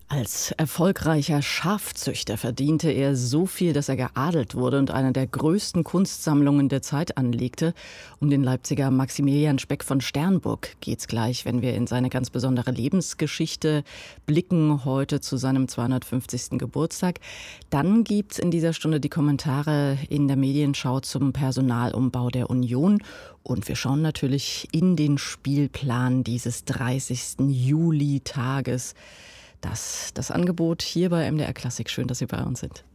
Als erfolgreicher Schafzüchter verdiente er so viel, dass er geadelt wurde und eine der größten Kunstsammlungen der Zeit anlegte. Um den Leipziger Maximilian Speck von Sternburg geht's gleich, wenn wir in seine ganz besondere Lebensgeschichte blicken, heute zu seinem 250. Geburtstag. Dann gibt's in dieser Stunde die Kommentare in der Medienschau zum Personalumbau der Union. Und wir schauen natürlich in den Spielplan dieses 30. Juli-Tages. Das Angebot hier bei MDR Klassik. Schön, dass Sie bei uns sind.